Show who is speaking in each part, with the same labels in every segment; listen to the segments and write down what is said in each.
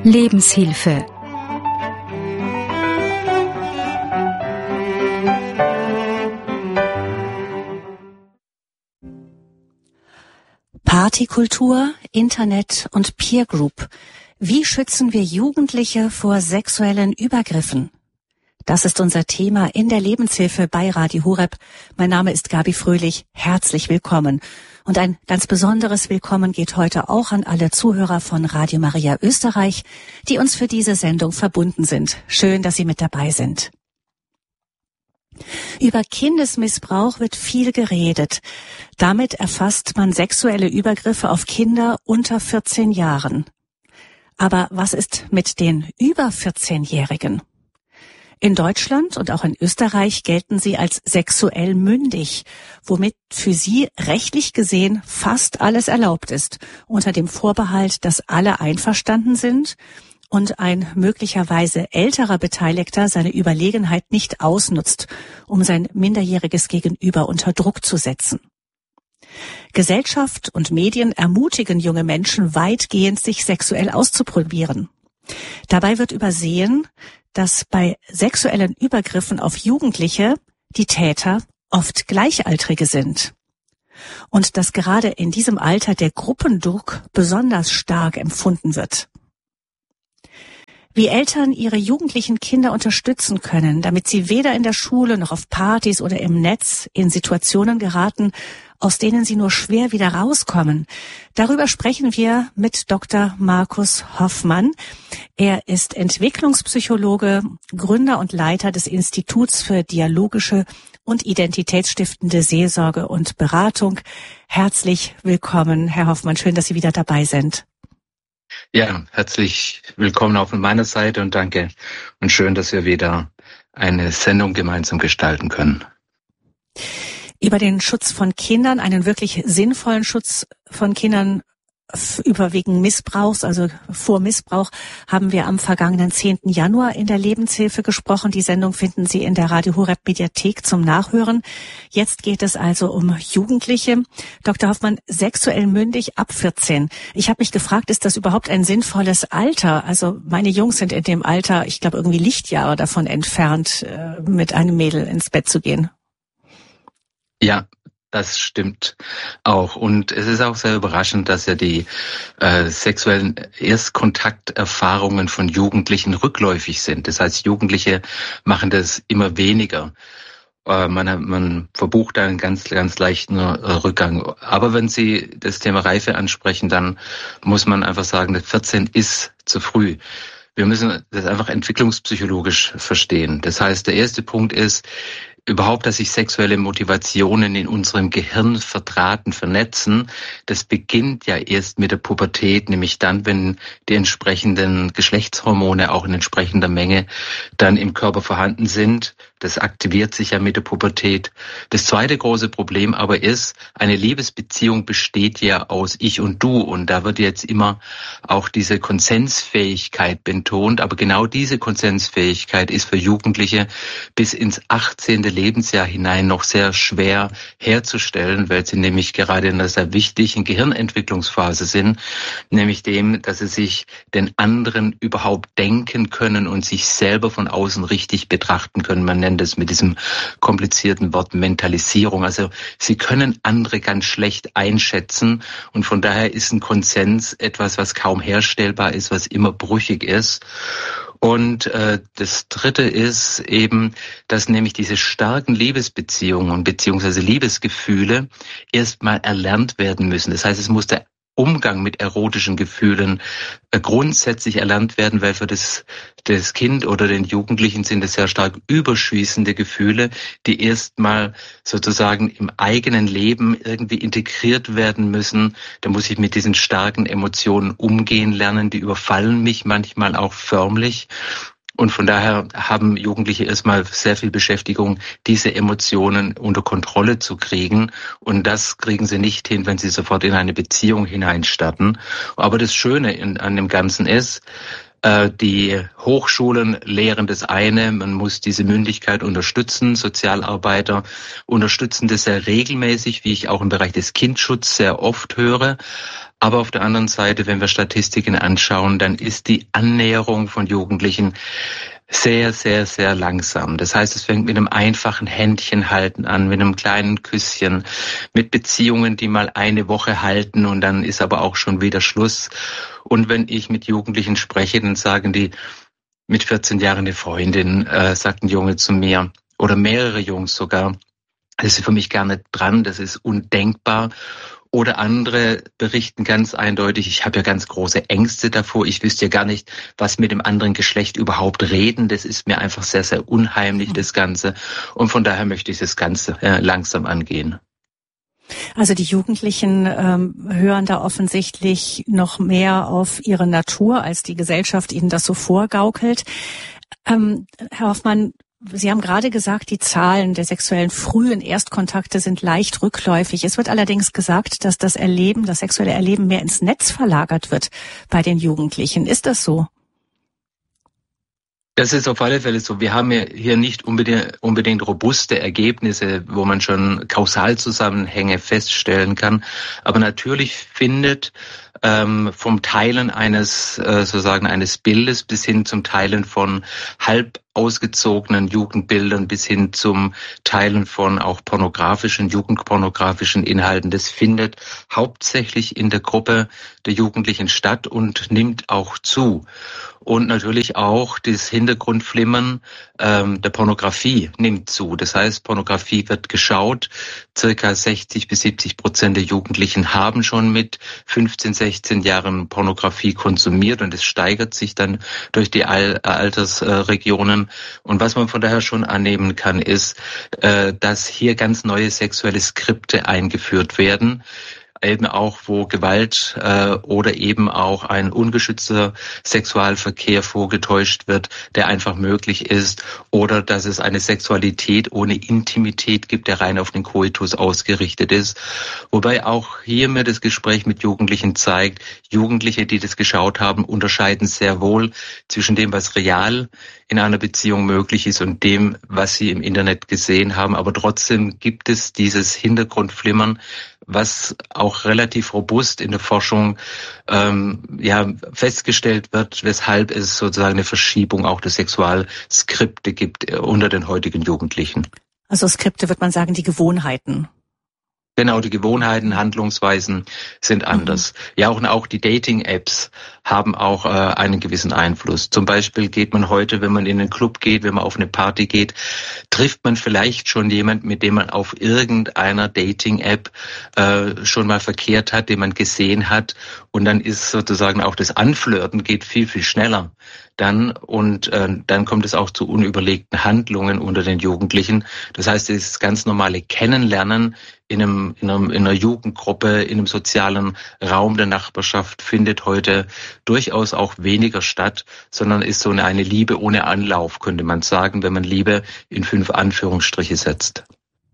Speaker 1: Lebenshilfe. Partykultur, Internet und Peer Group. Wie schützen wir Jugendliche vor sexuellen Übergriffen? Das ist unser Thema in der Lebenshilfe bei Radio Horeb. Mein Name ist Gabi Fröhlich. Herzlich willkommen. Und ein ganz besonderes Willkommen geht heute auch an alle Zuhörer von Radio Maria Österreich, die uns für diese Sendung verbunden sind. Schön, dass Sie mit dabei sind. Über Kindesmissbrauch wird viel geredet. Damit erfasst man sexuelle Übergriffe auf Kinder unter 14 Jahren. Aber was ist mit den über 14-Jährigen? In Deutschland und auch in Österreich gelten sie als sexuell mündig, womit für sie rechtlich gesehen fast alles erlaubt ist, unter dem Vorbehalt, dass alle einverstanden sind und ein möglicherweise älterer Beteiligter seine Überlegenheit nicht ausnutzt, um sein minderjähriges Gegenüber unter Druck zu setzen. Gesellschaft und Medien ermutigen junge Menschen weitgehend, sich sexuell auszuprobieren. Dabei wird übersehen, dass bei sexuellen Übergriffen auf Jugendliche die Täter oft Gleichaltrige sind. Und dass gerade in diesem Alter der Gruppendruck besonders stark empfunden wird. Wie Eltern ihre jugendlichen Kinder unterstützen können, damit sie weder in der Schule noch auf Partys oder im Netz in Situationen geraten, aus denen sie nur schwer wieder rauskommen. Darüber sprechen wir mit Dr. Markus Hoffmann. Er ist Entwicklungspsychologe, Gründer und Leiter des Instituts für dialogische und identitätsstiftende Seelsorge und Beratung. Herzlich willkommen, Herr Hoffmann. Schön, dass Sie wieder dabei sind.
Speaker 2: Ja, herzlich willkommen auch von meiner Seite und danke. Und schön, dass wir wieder eine Sendung gemeinsam gestalten können.
Speaker 1: Über den Schutz von Kindern, einen wirklich sinnvollen Schutz von Kindern überwiegend Missbrauchs, also vor Missbrauch, haben wir am vergangenen 10. Januar in der Lebenshilfe gesprochen. Die Sendung finden Sie in der Radio Horeb Mediathek zum Nachhören. Jetzt geht es also um Jugendliche. Dr. Hoffmann, sexuell mündig ab 14. Ich habe mich gefragt, ist das überhaupt ein sinnvolles Alter? Also meine Jungs sind in dem Alter, ich glaube irgendwie Lichtjahre davon entfernt, mit einem Mädel ins Bett zu gehen.
Speaker 2: Ja, das stimmt auch. Und es ist auch sehr überraschend, dass ja die sexuellen Erstkontakterfahrungen von Jugendlichen rückläufig sind. Das heißt, Jugendliche machen das immer weniger. Man verbucht da einen ganz leichten Rückgang. Aber wenn Sie das Thema Reife ansprechen, dann muss man einfach sagen, 14 ist zu früh. Wir müssen das einfach entwicklungspsychologisch verstehen. Das heißt, der erste Punkt ist, überhaupt, dass sich sexuelle Motivationen in unserem Gehirn verdrahten, vernetzen, das beginnt ja erst mit der Pubertät, nämlich dann, wenn die entsprechenden Geschlechtshormone auch in entsprechender Menge dann im Körper vorhanden sind. Das aktiviert sich ja mit der Pubertät. Das zweite große Problem aber ist, eine Liebesbeziehung besteht ja aus Ich und Du und da wird jetzt immer auch diese Konsensfähigkeit betont, aber genau diese Konsensfähigkeit ist für Jugendliche bis ins 18. Lebensjahr hinein noch sehr schwer herzustellen, weil sie nämlich gerade in einer sehr wichtigen Gehirnentwicklungsphase sind, nämlich dem, dass sie sich den anderen überhaupt denken können und sich selber von außen richtig betrachten können. Man nennt es mit diesem komplizierten Wort Mentalisierung. Also sie können andere ganz schlecht einschätzen und von daher ist ein Konsens etwas, was kaum herstellbar ist, was immer brüchig ist. Und das Dritte ist eben, dass nämlich diese starken Liebesbeziehungen bzw. Liebesgefühle erstmal erlernt werden müssen. Das heißt, es muss der Umgang mit erotischen Gefühlen grundsätzlich erlernt werden, weil für das Kind oder den Jugendlichen sind es sehr stark überschießende Gefühle, die erstmal sozusagen im eigenen Leben irgendwie integriert werden müssen. Da muss ich mit diesen starken Emotionen umgehen lernen, die überfallen mich manchmal auch förmlich. Und von daher haben Jugendliche erstmal sehr viel Beschäftigung, diese Emotionen unter Kontrolle zu kriegen. Und das kriegen sie nicht hin, wenn sie sofort in eine Beziehung hineinstarten. Aber das Schöne an dem Ganzen ist, Die Hochschulen lehren das eine, man muss diese Mündigkeit unterstützen. Sozialarbeiter unterstützen das sehr regelmäßig, wie ich auch im Bereich des Kindschutzes sehr oft höre. Aber auf der anderen Seite, wenn wir Statistiken anschauen, dann ist die Annäherung von Jugendlichen sehr, sehr, sehr langsam. Das heißt, es fängt mit einem einfachen Händchenhalten an, mit einem kleinen Küsschen, mit Beziehungen, die mal eine Woche halten und dann ist aber auch schon wieder Schluss. Und wenn ich mit Jugendlichen spreche, dann sagen die, mit 14 Jahren eine Freundin, sagt ein Junge zu mir, oder mehrere Jungs sogar, das ist für mich gar nicht dran, das ist undenkbar. Oder andere berichten ganz eindeutig, ich habe ja ganz große Ängste davor, ich wüsste ja gar nicht, was mit dem anderen Geschlecht überhaupt reden, das ist mir einfach sehr, sehr unheimlich, das Ganze. Und von daher möchte ich das Ganze langsam angehen.
Speaker 1: Also die Jugendlichen hören da offensichtlich noch mehr auf ihre Natur, als die Gesellschaft ihnen das so vorgaukelt. Herr Hoffmann, Sie haben gerade gesagt, die Zahlen der sexuellen frühen Erstkontakte sind leicht rückläufig. Es wird allerdings gesagt, dass das sexuelle Erleben mehr ins Netz verlagert wird bei den Jugendlichen. Ist das so?
Speaker 2: Das ist auf alle Fälle so. Wir haben ja hier nicht unbedingt robuste Ergebnisse, wo man schon Kausalzusammenhänge feststellen kann. Aber natürlich findet vom Teilen eines Bildes bis hin zum Teilen von halb ausgezogenen Jugendbildern bis hin zum Teilen von auch jugendpornografischen Inhalten. Das findet hauptsächlich in der Gruppe der Jugendlichen statt und nimmt auch zu. Und natürlich auch das Hintergrundflimmern der Pornografie nimmt zu. Das heißt, Pornografie wird geschaut. Circa 60-70% der Jugendlichen haben schon mit 15, 16 Jahren Pornografie konsumiert und es steigert sich dann durch die Altersregionen. Und was man von daher schon annehmen kann, ist, dass hier ganz neue sexuelle Skripte eingeführt werden. Eben auch, wo Gewalt oder eben auch ein ungeschützter Sexualverkehr vorgetäuscht wird, der einfach möglich ist, oder dass es eine Sexualität ohne Intimität gibt, der rein auf den Koitus ausgerichtet ist. Wobei auch hier mir das Gespräch mit Jugendlichen zeigt, Jugendliche, die das geschaut haben, unterscheiden sehr wohl zwischen dem, was real in einer Beziehung möglich ist und dem, was sie im Internet gesehen haben. Aber trotzdem gibt es dieses Hintergrundflimmern, was auch relativ robust in der Forschung festgestellt wird, weshalb es sozusagen eine Verschiebung auch der Sexualskripte gibt unter den heutigen Jugendlichen.
Speaker 1: Also Skripte, würde man sagen, die Gewohnheiten.
Speaker 2: Genau, die Gewohnheiten, Handlungsweisen sind anders. Ja, auch die Dating-Apps haben auch einen gewissen Einfluss. Zum Beispiel geht man heute, wenn man in einen Club geht, wenn man auf eine Party geht, trifft man vielleicht schon jemanden, mit dem man auf irgendeiner Dating-App schon mal verkehrt hat, den man gesehen hat. Und dann ist sozusagen auch das Anflirten geht viel, viel schneller. Dann kommt es auch zu unüberlegten Handlungen unter den Jugendlichen. Das heißt, das ganz normale Kennenlernen in einer Jugendgruppe, in einem sozialen Raum der Nachbarschaft findet heute durchaus auch weniger statt, sondern ist so eine Liebe ohne Anlauf, könnte man sagen, wenn man Liebe in 5 Anführungsstriche setzt.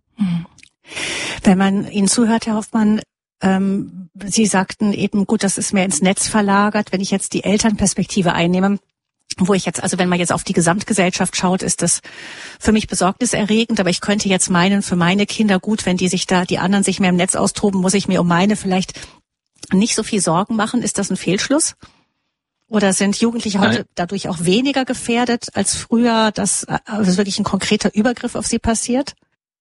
Speaker 1: Wenn man Ihnen zuhört, Herr Hoffmann, Sie sagten eben, gut, das ist mehr ins Netz verlagert. Wenn ich jetzt die Elternperspektive einnehme, wenn man jetzt auf die Gesamtgesellschaft schaut, ist das für mich besorgniserregend, aber ich könnte jetzt meinen, für meine Kinder gut, wenn die anderen sich mehr im Netz austoben, muss ich mir um meine vielleicht nicht so viel Sorgen machen. Ist das ein Fehlschluss? Oder sind Jugendliche heute dadurch auch weniger gefährdet als früher, dass wirklich ein konkreter Übergriff auf sie passiert?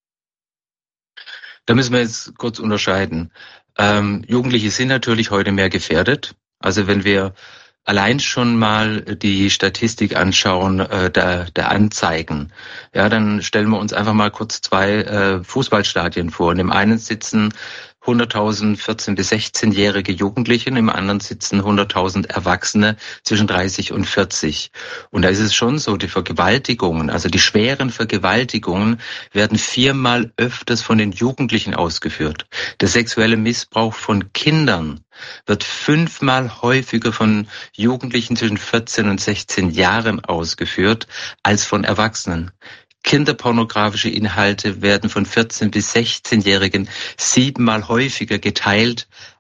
Speaker 2: Da müssen wir jetzt kurz unterscheiden. Jugendliche sind natürlich heute mehr gefährdet. Also wenn wir allein schon mal die Statistik anschauen der Anzeigen, ja, dann stellen wir uns einfach mal kurz 2 Fußballstadien vor. In dem einen sitzen 100.000 14- bis 16-jährige Jugendliche, im anderen sitzen 100.000 Erwachsene zwischen 30 und 40. Und da ist es schon so, die Vergewaltigungen, also die schweren Vergewaltigungen, werden 4-mal öfters von den Jugendlichen ausgeführt. Der sexuelle Missbrauch von Kindern wird 5-mal häufiger von Jugendlichen zwischen 14 und 16 Jahren ausgeführt als von Erwachsenen. Kinderpornografische Inhalte werden von 14- bis 16-Jährigen 7-mal häufiger geteilt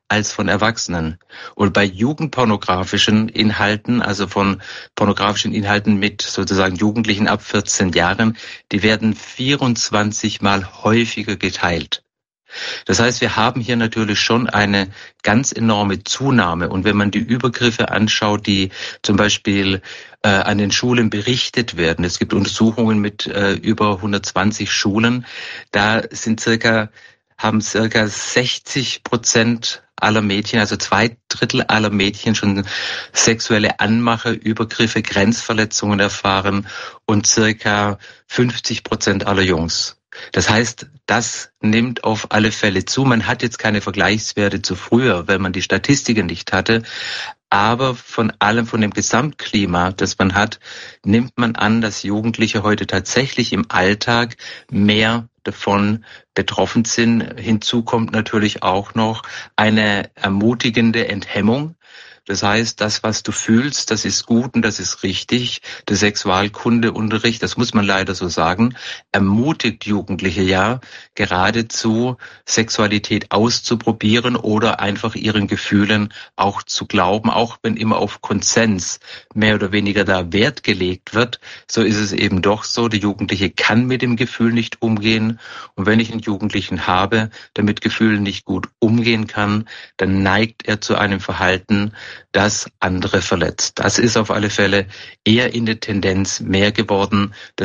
Speaker 2: als von Erwachsenen. Und bei jugendpornografischen Inhalten, also von pornografischen Inhalten mit sozusagen Jugendlichen ab 14 Jahren, die werden 24 Mal häufiger geteilt. Das heißt, wir haben hier natürlich schon eine ganz enorme Zunahme. Und wenn man die Übergriffe anschaut, die zum Beispiel an den Schulen berichtet werden, es gibt Untersuchungen mit über 120 Schulen, da sind haben circa 60% aller Mädchen, also 2/3 aller Mädchen schon sexuelle Anmache, Übergriffe, Grenzverletzungen erfahren und circa 50% aller Jungs. Das heißt, das nimmt auf alle Fälle zu. Man hat jetzt keine Vergleichswerte zu früher, weil man die Statistiken nicht hatte. Aber von dem Gesamtklima, das man hat, nimmt man an, dass Jugendliche heute tatsächlich im Alltag mehr davon betroffen sind. Hinzu kommt natürlich auch noch eine ermutigende Enthemmung. Das heißt, das, was du fühlst, das ist gut und das ist richtig. Der Sexualkundeunterricht, das muss man leider so sagen, ermutigt Jugendliche ja geradezu, Sexualität auszuprobieren oder einfach ihren Gefühlen auch zu glauben, auch wenn immer auf Konsens mehr oder weniger da Wert gelegt wird. So ist es eben doch so, der Jugendliche kann mit dem Gefühl nicht umgehen. Und wenn ich einen Jugendlichen habe, der mit Gefühlen nicht gut umgehen kann, dann neigt er zu einem Verhalten, das andere verletzt. Das ist auf alle Fälle eher in der Tendenz mehr geworden. Da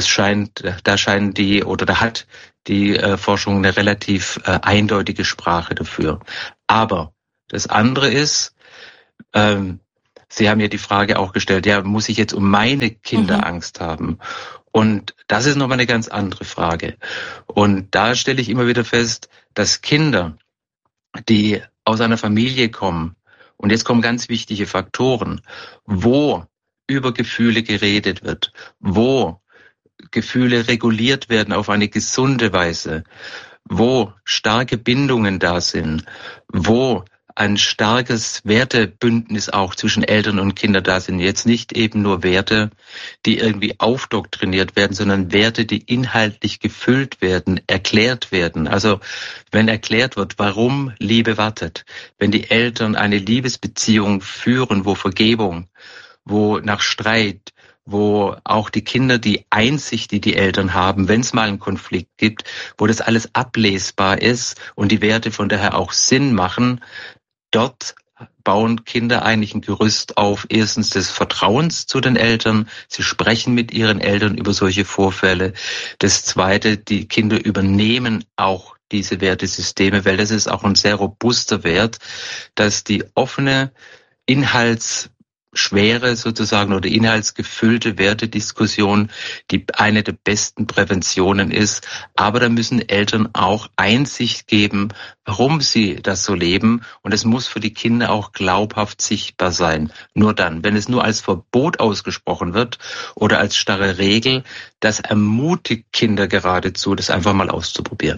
Speaker 2: hat die Forschung eine relativ eindeutige Sprache dafür. Aber das andere ist, Sie haben ja die Frage auch gestellt, ja, muss ich jetzt um meine Kinder Angst haben? Und das ist nochmal eine ganz andere Frage. Und da stelle ich immer wieder fest, dass Kinder, die aus einer Familie kommen, und jetzt kommen ganz wichtige Faktoren, wo über Gefühle geredet wird, wo Gefühle reguliert werden auf eine gesunde Weise, wo starke Bindungen da sind, wo ein starkes Wertebündnis auch zwischen Eltern und Kindern da sind. Jetzt nicht eben nur Werte, die irgendwie aufdoktriniert werden, sondern Werte, die inhaltlich gefüllt werden, erklärt werden. Also wenn erklärt wird, warum Liebe wartet, wenn die Eltern eine Liebesbeziehung führen, wo Vergebung, wo nach Streit, wo auch die Kinder die Einsicht, die die Eltern haben, wenn es mal einen Konflikt gibt, wo das alles ablesbar ist und die Werte von daher auch Sinn machen, dort bauen Kinder eigentlich ein Gerüst auf, erstens des Vertrauens zu den Eltern. Sie sprechen mit ihren Eltern über solche Vorfälle. Das Zweite, die Kinder übernehmen auch diese Wertesysteme, weil das ist auch ein sehr robuster Wert, dass die offene, inhaltsschwere sozusagen oder inhaltsgefüllte Wertediskussion die eine der besten Präventionen ist. Aber da müssen Eltern auch Einsicht geben, warum sie das so leben. Und es muss für die Kinder auch glaubhaft sichtbar sein. Nur dann, wenn es nur als Verbot ausgesprochen wird oder als starre Regel, das ermutigt Kinder geradezu, das einfach mal auszuprobieren.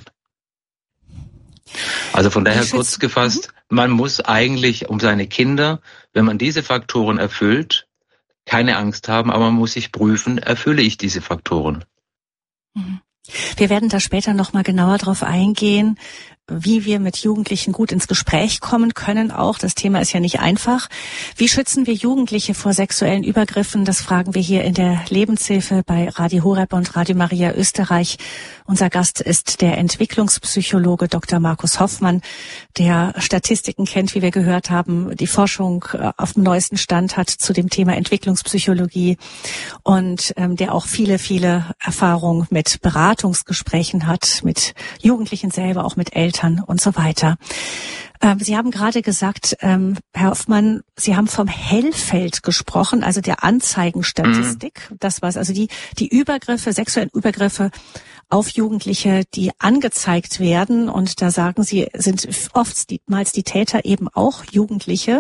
Speaker 2: Also von daher kurz gefasst, man muss eigentlich um seine Kinder, wenn man diese Faktoren erfüllt, keine Angst haben, aber man muss sich prüfen, erfülle ich diese Faktoren?
Speaker 1: Wir werden da später noch mal genauer drauf eingehen, wie wir mit Jugendlichen gut ins Gespräch kommen können auch. Das Thema ist ja nicht einfach. Wie schützen wir Jugendliche vor sexuellen Übergriffen? Das fragen wir hier in der Lebenshilfe bei Radio Horeb und Radio Maria Österreich. Unser Gast ist der Entwicklungspsychologe Dr. Markus Hoffmann, der Statistiken kennt, wie wir gehört haben, die Forschung auf dem neuesten Stand hat zu dem Thema Entwicklungspsychologie und der auch viele, viele Erfahrungen mit Beratungsgesprächen hat, mit Jugendlichen selber, auch mit Eltern und so weiter. Sie haben gerade gesagt, Herr Hoffmann, Sie haben vom Hellfeld gesprochen, also der Anzeigenstatistik. Das war's, also die Übergriffe, sexuellen Übergriffe auf Jugendliche, die angezeigt werden. Und da sagen Sie, sind oftmals die Täter eben auch Jugendliche.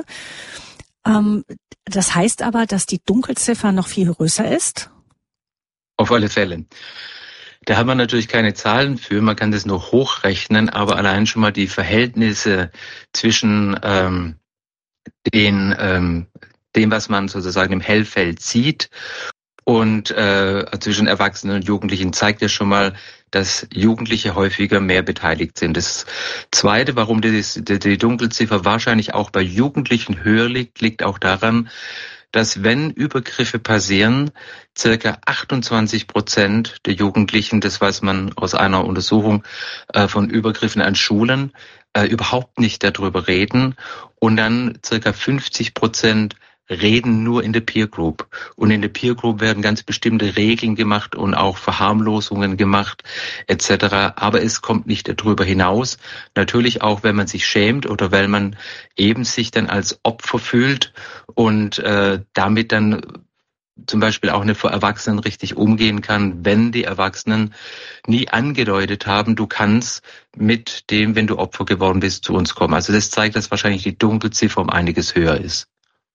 Speaker 1: Das heißt aber, dass die Dunkelziffer noch viel größer ist?
Speaker 2: Auf alle Fälle. Da haben wir natürlich keine Zahlen für, man kann das nur hochrechnen, aber allein schon mal die Verhältnisse zwischen dem, was man sozusagen im Hellfeld sieht Und zwischen Erwachsenen und Jugendlichen zeigt ja schon mal, dass Jugendliche häufiger mehr beteiligt sind. Das Zweite, warum die Dunkelziffer wahrscheinlich auch bei Jugendlichen höher liegt, liegt auch daran, dass wenn Übergriffe passieren, circa 28% der Jugendlichen, das weiß man aus einer Untersuchung von Übergriffen an Schulen, überhaupt nicht darüber reden und dann circa 50% reden nur in der Peer Group. Und in der Peer Group werden ganz bestimmte Regeln gemacht und auch Verharmlosungen gemacht etc. Aber es kommt nicht darüber hinaus. Natürlich auch, wenn man sich schämt oder weil man eben sich dann als Opfer fühlt und damit dann zum Beispiel auch nicht vor Erwachsenen richtig umgehen kann, wenn die Erwachsenen nie angedeutet haben, du kannst mit dem, wenn du Opfer geworden bist, zu uns kommen. Also das zeigt, dass wahrscheinlich die Dunkelziffer um einiges höher ist.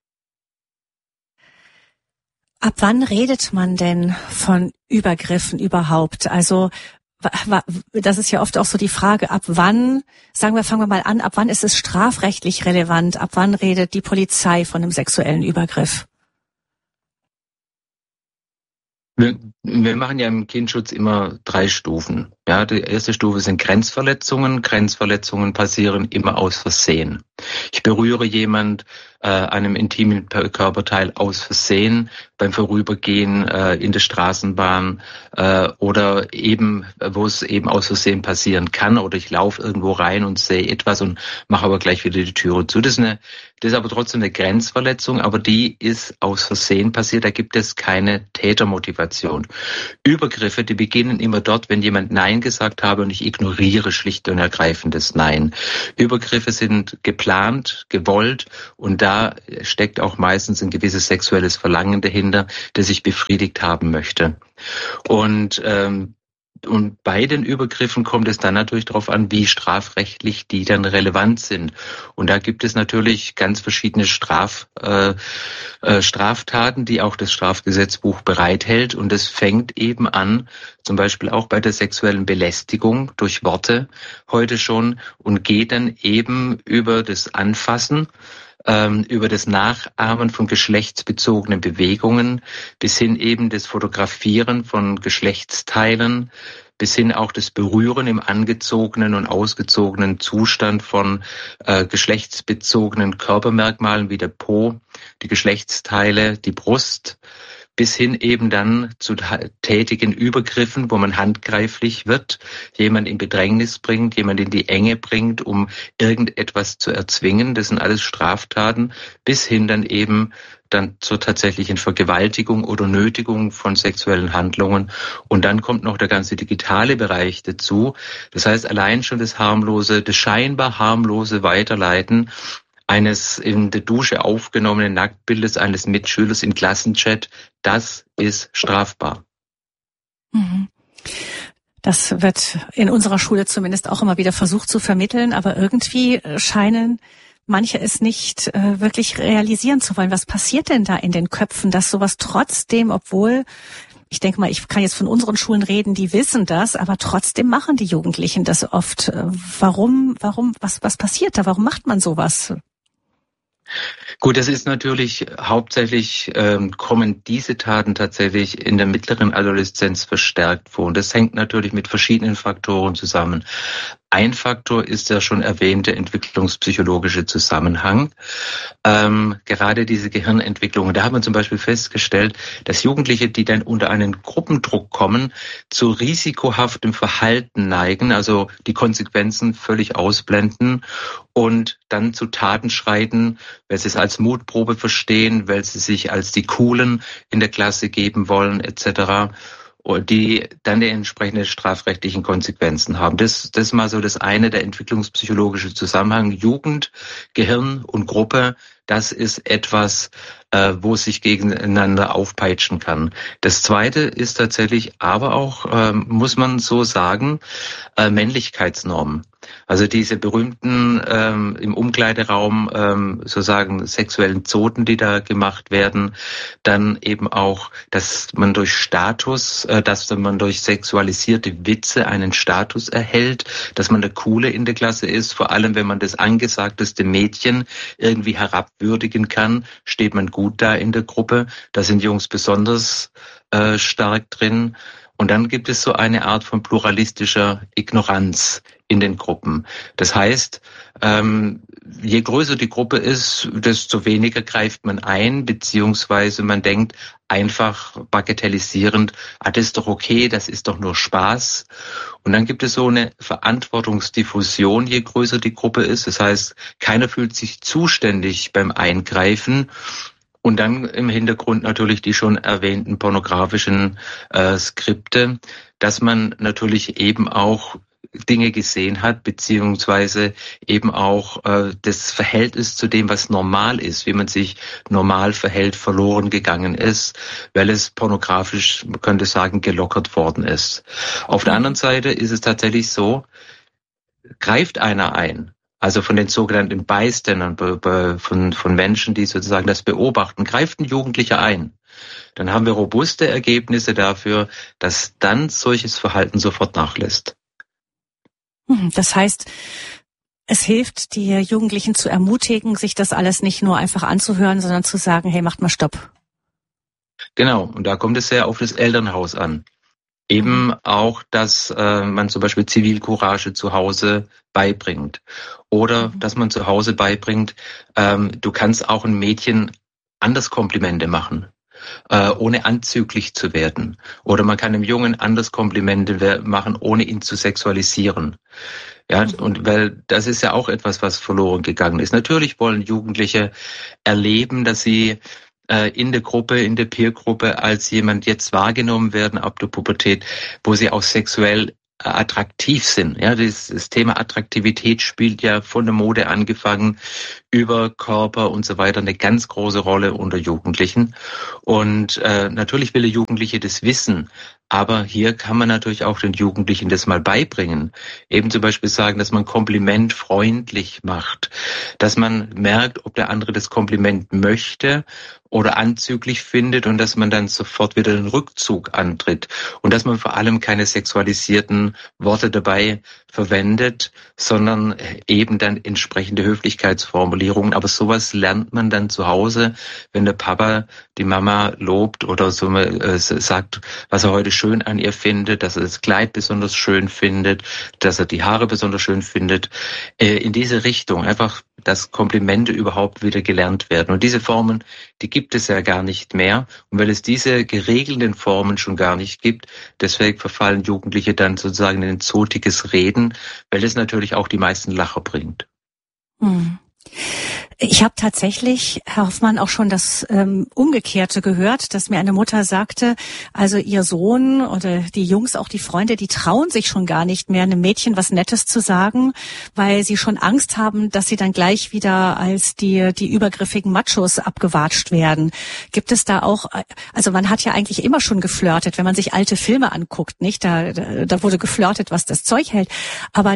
Speaker 1: Ab wann redet man denn von Übergriffen überhaupt? Also das ist ja oft auch so die Frage, ab wann, fangen wir mal an, ab wann ist es strafrechtlich relevant? Ab wann redet die Polizei von einem sexuellen Übergriff?
Speaker 2: Wir machen ja im Kindschutz immer 3 Stufen. Ja, die erste Stufe sind Grenzverletzungen. Grenzverletzungen passieren immer aus Versehen. Ich berühre jemand einem intimen Körperteil aus Versehen beim Vorübergehen in der Straßenbahn oder eben, wo es eben aus Versehen passieren kann, oder ich laufe irgendwo rein und sehe etwas und mache aber gleich wieder die Türe zu. Das ist aber trotzdem eine Grenzverletzung, aber die ist aus Versehen passiert. Da gibt es keine Tätermotivation. Übergriffe, die beginnen immer dort, wenn jemand Nein gesagt habe und ich ignoriere schlicht und ergreifend das Nein. Übergriffe sind geplant, gewollt und da steckt auch meistens ein gewisses sexuelles Verlangen dahinter, das ich befriedigt haben möchte. Und bei den Übergriffen kommt es dann natürlich darauf an, wie strafrechtlich die dann relevant sind. Und da gibt es natürlich ganz verschiedene Straftaten, die auch das Strafgesetzbuch bereithält. Und das fängt eben an, zum Beispiel auch bei der sexuellen Belästigung durch Worte heute schon und geht dann eben über das Anfassen, über das Nachahmen von geschlechtsbezogenen Bewegungen bis hin eben das Fotografieren von Geschlechtsteilen, bis hin auch das Berühren im angezogenen und ausgezogenen Zustand von geschlechtsbezogenen Körpermerkmalen wie der Po, die Geschlechtsteile, die Brust, bis hin eben dann zu tätigen Übergriffen, wo man handgreiflich wird, jemand in Bedrängnis bringt, jemand in die Enge bringt, um irgendetwas zu erzwingen. Das sind alles Straftaten, bis hin dann eben dann zur tatsächlichen Vergewaltigung oder Nötigung von sexuellen Handlungen. Und dann kommt noch der ganze digitale Bereich dazu. Das heißt, allein schon das scheinbar harmlose Weiterleiten eines in der Dusche aufgenommenen Nacktbildes eines Mitschülers im Klassenchat, das ist strafbar.
Speaker 1: Das wird in unserer Schule zumindest auch immer wieder versucht zu vermitteln, aber irgendwie scheinen manche es nicht wirklich realisieren zu wollen. Was passiert denn da in den Köpfen, dass sowas trotzdem, obwohl, ich denke mal, ich kann jetzt von unseren Schulen reden, die wissen das, aber trotzdem machen die Jugendlichen das oft. Warum, was passiert da? Warum macht man sowas?
Speaker 2: Gut, das ist natürlich hauptsächlich, kommen diese Taten tatsächlich in der mittleren Adoleszenz verstärkt vor. Und das hängt natürlich mit verschiedenen Faktoren zusammen. Ein Faktor ist der schon erwähnte entwicklungspsychologische Zusammenhang. Gerade diese Gehirnentwicklung. Da hat man zum Beispiel festgestellt, dass Jugendliche, die dann unter einen Gruppendruck kommen, zu risikohaftem Verhalten neigen, also die Konsequenzen völlig ausblenden und dann zu Taten schreiten, weil sie es als Mutprobe verstehen, weil sie sich als die Coolen in der Klasse geben wollen, etc., die dann die entsprechenden strafrechtlichen Konsequenzen haben. Das ist mal so das eine, der entwicklungspsychologische Zusammenhang. Jugend, Gehirn und Gruppe, das ist etwas, wo es sich gegeneinander aufpeitschen kann. Das zweite ist tatsächlich aber auch, muss man so sagen, Männlichkeitsnormen. Also diese berühmten im Umkleideraum sozusagen sexuellen Zoten, die da gemacht werden, dann eben auch, dass man durch sexualisierte Witze einen Status erhält, dass man der Coole in der Klasse ist, vor allem wenn man das angesagteste Mädchen irgendwie herabwürdigen kann, steht man gut da in der Gruppe. Da sind Jungs besonders stark drin. Und dann gibt es so eine Art von pluralistischer Ignoranz in den Gruppen. Das heißt, je größer die Gruppe ist, desto weniger greift man ein, beziehungsweise man denkt einfach bagatellisierend, das ist doch okay, das ist doch nur Spaß. Und dann gibt es so eine Verantwortungsdiffusion, je größer die Gruppe ist. Das heißt, keiner fühlt sich zuständig beim Eingreifen. Und dann im Hintergrund natürlich die schon erwähnten pornografischen Skripte, dass man natürlich eben auch Dinge gesehen hat, beziehungsweise eben auch das Verhältnis zu dem, was normal ist, wie man sich normal verhält, verloren gegangen ist, weil es pornografisch, man könnte sagen, gelockert worden ist. Auf der anderen Seite ist es tatsächlich so, greift einer ein, also von den sogenannten Bystandern, von Menschen, die sozusagen das beobachten, greift ein Jugendlicher ein, dann haben wir robuste Ergebnisse dafür, dass dann solches Verhalten sofort nachlässt.
Speaker 1: Das heißt, es hilft, die Jugendlichen zu ermutigen, sich das alles nicht nur einfach anzuhören, sondern zu sagen, hey, macht mal Stopp.
Speaker 2: Genau, und da kommt es sehr auf das Elternhaus an. Eben auch, dass man zum Beispiel Zivilcourage zu Hause beibringt. Oder dass man zu Hause beibringt, du kannst auch ein Mädchen anders Komplimente machen, ohne anzüglich zu werden. Oder man kann einem Jungen anders Komplimente machen, ohne ihn zu sexualisieren. Ja, und weil das ist ja auch etwas, was verloren gegangen ist. Natürlich wollen Jugendliche erleben, dass sie in der Gruppe, in der Peergruppe als jemand jetzt wahrgenommen werden ab der Pubertät, wo sie auch sexuell attraktiv sind. Ja, das Thema Attraktivität spielt ja von der Mode angefangen über Körper und so weiter eine ganz große Rolle unter Jugendlichen. Und natürlich will der Jugendliche das wissen, aber hier kann man natürlich auch den Jugendlichen das mal beibringen. Eben zum Beispiel sagen, dass man Kompliment freundlich macht, dass man merkt, ob der andere das Kompliment möchte oder anzüglich findet und dass man dann sofort wieder den Rückzug antritt und dass man vor allem keine sexualisierten Worte dabei verwendet, sondern eben dann entsprechende Höflichkeitsformulierungen. Aber sowas lernt man dann zu Hause, wenn der Papa die Mama lobt oder so sagt, was er heute schön an ihr findet, dass er das Kleid besonders schön findet, dass er die Haare besonders schön findet. In diese Richtung einfach, dass Komplimente überhaupt wieder gelernt werden. Und diese Formen, die gibt es ja gar nicht mehr. Und weil es diese geregelten Formen schon gar nicht gibt, deswegen verfallen Jugendliche dann sozusagen in ein zotiges Reden, weil es natürlich auch die meisten Lacher bringt.
Speaker 1: Ich habe tatsächlich, Herr Hoffmann, auch schon das Umgekehrte gehört, dass mir eine Mutter sagte, also ihr Sohn oder die Jungs, auch die Freunde, die trauen sich schon gar nicht mehr, einem Mädchen was Nettes zu sagen, weil sie schon Angst haben, dass sie dann gleich wieder als die übergriffigen Machos abgewatscht werden. Gibt es da auch, also man hat ja eigentlich immer schon geflirtet, wenn man sich alte Filme anguckt, nicht? Da wurde geflirtet, was das Zeug hält. Aber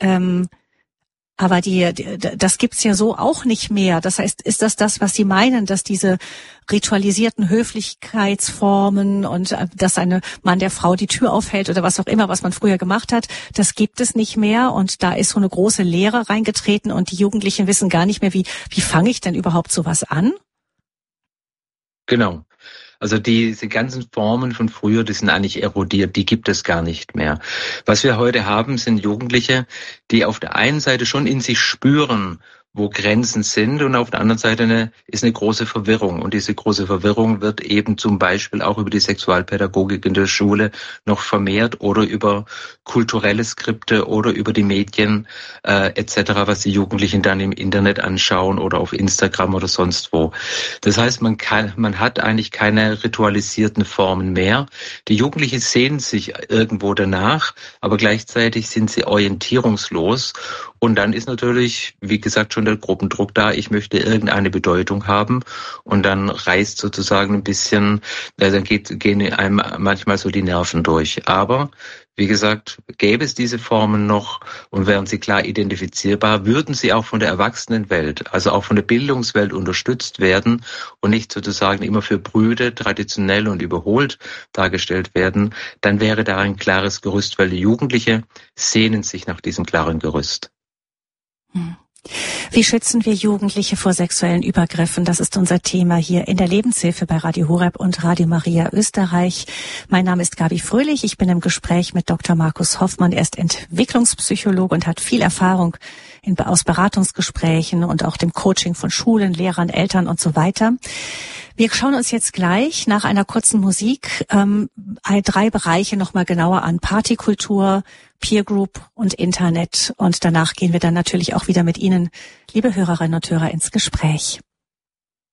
Speaker 1: das gibt's ja so auch nicht mehr. Das heißt, ist das, was Sie meinen, dass diese ritualisierten Höflichkeitsformen und dass ein Mann der Frau die Tür aufhält oder was auch immer, was man früher gemacht hat, das gibt es nicht mehr und da ist so eine große Leere reingetreten und die Jugendlichen wissen gar nicht mehr, wie fange ich denn überhaupt sowas an?
Speaker 2: Genau. Also diese ganzen Formen von früher, die sind eigentlich erodiert, die gibt es gar nicht mehr. Was wir heute haben, sind Jugendliche, die auf der einen Seite schon in sich spüren, wo Grenzen sind und auf der anderen Seite ist eine große Verwirrung. Und diese große Verwirrung wird eben zum Beispiel auch über die Sexualpädagogik in der Schule noch vermehrt oder über kulturelle Skripte oder über die Medien etc., was die Jugendlichen dann im Internet anschauen oder auf Instagram oder sonst wo. Das heißt, man hat eigentlich keine ritualisierten Formen mehr. Die Jugendlichen sehnen sich irgendwo danach, aber gleichzeitig sind sie orientierungslos. Und dann ist natürlich, wie gesagt, schon der Gruppendruck da. Ich möchte irgendeine Bedeutung haben. Und dann reißt sozusagen ein bisschen, dann gehen einem manchmal so die Nerven durch. Aber, wie gesagt, gäbe es diese Formen noch und wären sie klar identifizierbar, würden sie auch von der Erwachsenenwelt, also auch von der Bildungswelt unterstützt werden und nicht sozusagen immer für Brüde, traditionell und überholt dargestellt werden, dann wäre da ein klares Gerüst, weil die Jugendliche sehnen sich nach diesem klaren Gerüst.
Speaker 1: Wie schützen wir Jugendliche vor sexuellen Übergriffen? Das ist unser Thema hier in der Lebenshilfe bei Radio Horeb und Radio Maria Österreich. Mein Name ist Gabi Fröhlich. Ich bin im Gespräch mit Dr. Markus Hoffmann. Er ist Entwicklungspsychologe und hat viel Erfahrung aus Beratungsgesprächen und auch dem Coaching von Schulen, Lehrern, Eltern und so weiter. Wir schauen uns jetzt gleich nach einer kurzen Musik 3 Bereiche nochmal genauer an. Partykultur, Peer Group und Internet. Und danach gehen wir dann natürlich auch wieder mit Ihnen, liebe Hörerinnen und Hörer, ins Gespräch.